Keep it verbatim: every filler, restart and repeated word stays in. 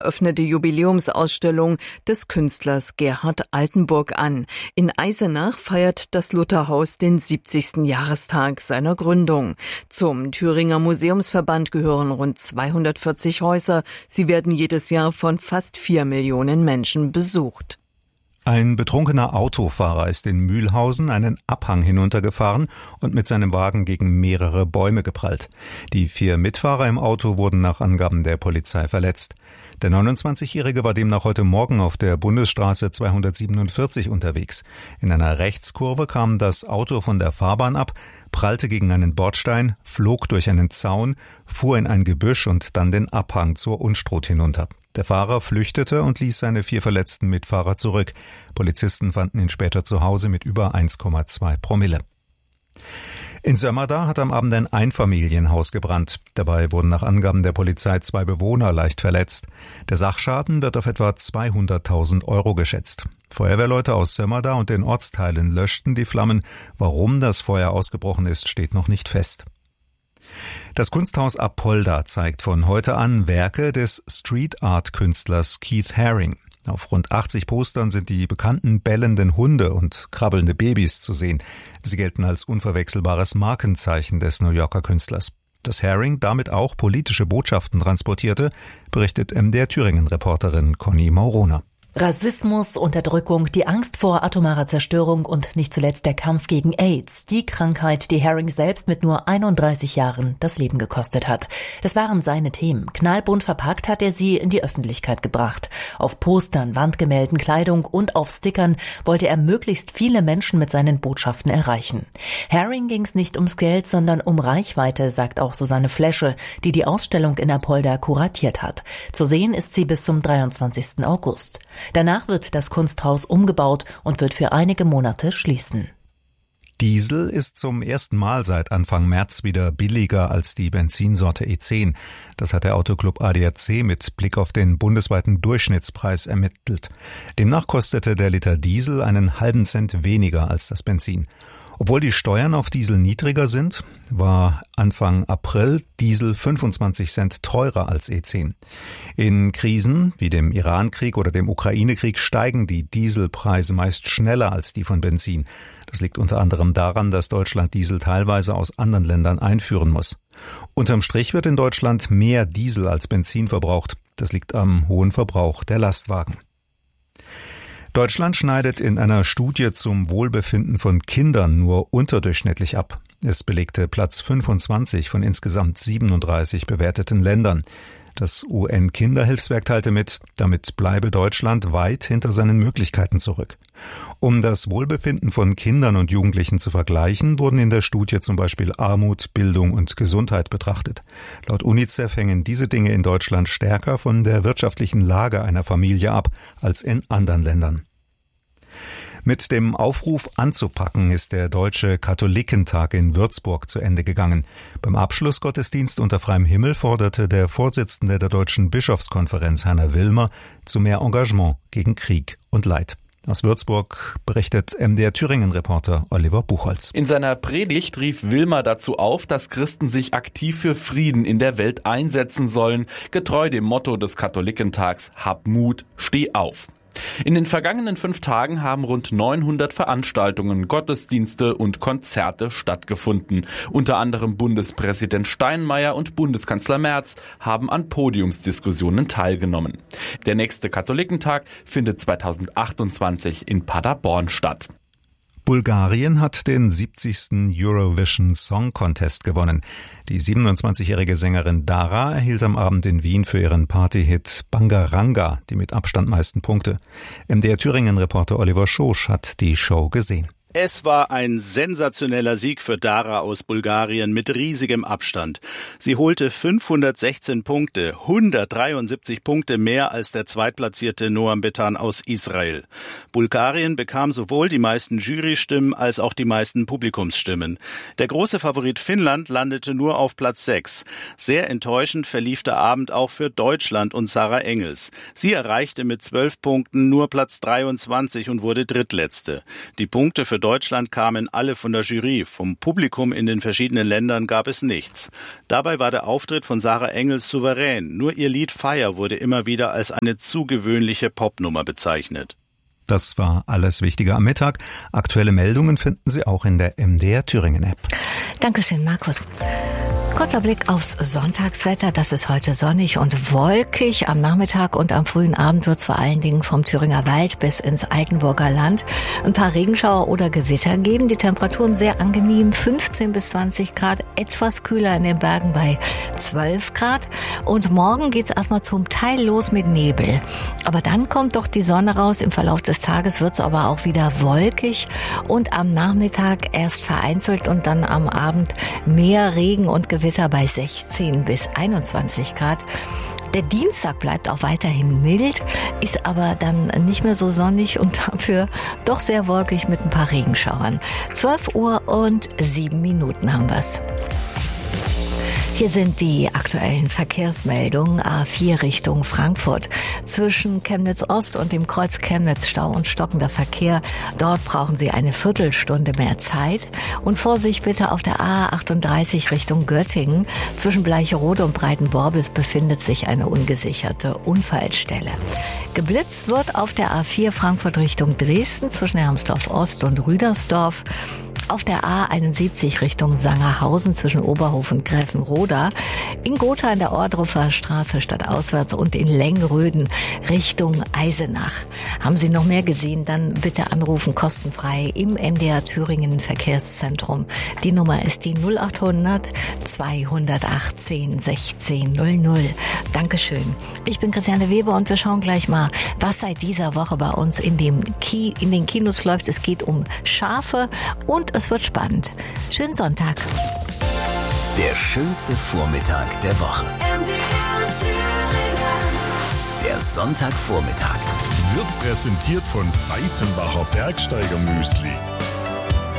öffnet die Jubiläumsausstellung des Künstlers Gerhard Altenburg an. In Eisenach feiert das Lutherhaus den siebzigsten Jahrestag seiner Gründung. Zum Thüringer Museumsverband gehören rund zweihundertvierzig Häuser. Sie werden jedes Jahr von fast vier Millionen Menschen besucht. Ein betrunkener Autofahrer ist in Mühlhausen einen Abhang hinuntergefahren und mit seinem Wagen gegen mehrere Bäume geprallt. Die vier Mitfahrer im Auto wurden nach Angaben der Polizei verletzt. Der neunundzwanzigjährige war demnach heute Morgen auf der Bundesstraße zweihundertsiebenundvierzig unterwegs. In einer Rechtskurve kam das Auto von der Fahrbahn ab, prallte gegen einen Bordstein, flog durch einen Zaun, fuhr in ein Gebüsch und dann den Abhang zur Unstrut hinunter. Der Fahrer flüchtete und ließ seine vier verletzten Mitfahrer zurück. Polizisten fanden ihn später zu Hause mit über eins Komma zwei Promille. In Sömmerda hat am Abend ein Einfamilienhaus gebrannt. Dabei wurden nach Angaben der Polizei zwei Bewohner leicht verletzt. Der Sachschaden wird auf etwa zweihunderttausend Euro geschätzt. Feuerwehrleute aus Sömmerda und den Ortsteilen löschten die Flammen. Warum das Feuer ausgebrochen ist, steht noch nicht fest. Das Kunsthaus Apolda zeigt von heute an Werke des Street-Art-Künstlers Keith Haring. Auf rund achtzig Postern sind die bekannten bellenden Hunde und krabbelnde Babys zu sehen. Sie gelten als unverwechselbares Markenzeichen des New Yorker Künstlers. Dass Haring damit auch politische Botschaften transportierte, berichtet M D R Thüringen-Reporterin Conny Maurona. Rassismus, Unterdrückung, die Angst vor atomarer Zerstörung und nicht zuletzt der Kampf gegen AIDS. Die Krankheit, die Haring selbst mit nur einunddreißig Jahren das Leben gekostet hat. Das waren seine Themen. Knallbunt verpackt hat er sie in die Öffentlichkeit gebracht. Auf Postern, Wandgemälden, Kleidung und auf Stickern wollte er möglichst viele Menschen mit seinen Botschaften erreichen. Haring ging es nicht ums Geld, sondern um Reichweite, sagt auch Susanne Flesche, die die Ausstellung in Apolda kuratiert hat. Zu sehen ist sie bis zum dreiundzwanzigsten August. Danach wird das Kunsthaus umgebaut und wird für einige Monate schließen. Diesel ist zum ersten Mal seit Anfang März wieder billiger als die Benzinsorte E zehn. Das hat der Autoclub A D A C mit Blick auf den bundesweiten Durchschnittspreis ermittelt. Demnach kostete der Liter Diesel einen halben Cent weniger als das Benzin. Obwohl die Steuern auf Diesel niedriger sind, war Anfang April Diesel fünfundzwanzig Cent teurer als E zehn. In Krisen wie dem Irankrieg oder dem Ukraine-Krieg steigen die Dieselpreise meist schneller als die von Benzin. Das liegt unter anderem daran, dass Deutschland Diesel teilweise aus anderen Ländern einführen muss. Unterm Strich wird in Deutschland mehr Diesel als Benzin verbraucht. Das liegt am hohen Verbrauch der Lastwagen. Deutschland schneidet in einer Studie zum Wohlbefinden von Kindern nur unterdurchschnittlich ab. Es belegte Platz fünfundzwanzig von insgesamt siebenunddreißig bewerteten Ländern. Das U N-Kinderhilfswerk teilte mit, damit bleibe Deutschland weit hinter seinen Möglichkeiten zurück. Um das Wohlbefinden von Kindern und Jugendlichen zu vergleichen, wurden in der Studie zum Beispiel Armut, Bildung und Gesundheit betrachtet. Laut UNICEF hängen diese Dinge in Deutschland stärker von der wirtschaftlichen Lage einer Familie ab als in anderen Ländern. Mit dem Aufruf anzupacken ist der Deutsche Katholikentag in Würzburg zu Ende gegangen. Beim Abschlussgottesdienst unter freiem Himmel forderte der Vorsitzende der Deutschen Bischofskonferenz, Heiner Wilmer, zu mehr Engagement gegen Krieg und Leid. Aus Würzburg berichtet M D R Thüringen-Reporter Oliver Buchholz. In seiner Predigt rief Wilmer dazu auf, dass Christen sich aktiv für Frieden in der Welt einsetzen sollen, getreu dem Motto des Katholikentags: Hab Mut, steh auf. In den vergangenen fünf Tagen haben rund neunhundert Veranstaltungen, Gottesdienste und Konzerte stattgefunden. Unter anderem Bundespräsident Steinmeier und Bundeskanzler Merz haben an Podiumsdiskussionen teilgenommen. Der nächste Katholikentag findet zweitausendachtundzwanzig in Paderborn statt. Bulgarien hat den siebzigsten Eurovision Song Contest gewonnen. Die siebenundzwanzigjährige Sängerin Dara erhielt am Abend in Wien für ihren Partyhit Bangaranga die mit Abstand meisten Punkte. M D R Thüringen-Reporter Oliver Schosch hat die Show gesehen. Es war ein sensationeller Sieg für Dara aus Bulgarien mit riesigem Abstand. Sie holte fünfhundertsechzehn Punkte, hundertdreiundsiebzig Punkte mehr als der zweitplatzierte Noam Betan aus Israel. Bulgarien bekam sowohl die meisten Jurystimmen als auch die meisten Publikumsstimmen. Der große Favorit Finnland landete nur auf Platz sechs. Sehr enttäuschend verlief der Abend auch für Deutschland und Sarah Engels. Sie erreichte mit zwölf Punkten nur Platz dreiundzwanzig und wurde Drittletzte. Die Punkte für Deutschland kamen alle von der Jury. Vom Publikum in den verschiedenen Ländern gab es nichts. Dabei war der Auftritt von Sarah Engels souverän. Nur ihr Lied Fire wurde immer wieder als eine zu gewöhnliche Popnummer bezeichnet. Das war alles Wichtige am Mittag. Aktuelle Meldungen finden Sie auch in der M D R Thüringen App. Dankeschön, Markus. Kurzer Blick aufs Sonntagswetter. Das ist heute sonnig und wolkig. Am Nachmittag und am frühen Abend wird es vor allen Dingen vom Thüringer Wald bis ins Altenburger Land ein paar Regenschauer oder Gewitter geben. Die Temperaturen sehr angenehm, fünfzehn bis zwanzig Grad, etwas kühler in den Bergen bei zwölf Grad. Und morgen geht's erstmal zum Teil los mit Nebel. Aber dann kommt doch die Sonne raus. Im Verlauf des Tages wird's aber auch wieder wolkig und am Nachmittag erst vereinzelt und dann am Abend mehr Regen und Gewitter. Gewitter bei sechzehn bis einundzwanzig Grad. Der Dienstag bleibt auch weiterhin mild, ist aber dann nicht mehr so sonnig und dafür doch sehr wolkig mit ein paar Regenschauern. zwölf Uhr und sieben Minuten haben wir's. Hier sind die aktuellen Verkehrsmeldungen. A vier Richtung Frankfurt. Zwischen Chemnitz Ost und dem Kreuz Chemnitz Stau und stockender Verkehr. Dort brauchen Sie eine Viertelstunde mehr Zeit. Und Vorsicht bitte auf der A achtunddreißig Richtung Göttingen. Zwischen Bleicherode und Breitenborbis befindet sich eine ungesicherte Unfallstelle. Geblitzt wird auf der A vier Frankfurt Richtung Dresden zwischen Hermsdorf Ost und Rüdersdorf. Auf der A einundsiebzig Richtung Sangerhausen zwischen Oberhof und Gräfenroda, in Gotha an der Ohrdruffer Straße stadtauswärts und in Lengröden Richtung Eisenach. Haben Sie noch mehr gesehen, dann bitte anrufen, kostenfrei im M D R Thüringen Verkehrszentrum. Die Nummer ist die null achthundert zweihundertachtzehn sechzehn null null. Dankeschön. Ich bin Christiane Weber und wir schauen gleich mal, was seit dieser Woche bei uns in, dem Ki- in den Kinos läuft. Es geht um Schafe und es wird spannend. Schönen Sonntag. Der schönste Vormittag der Woche. Der Sonntagvormittag wird präsentiert von Seitenbacher Bergsteiger Müsli.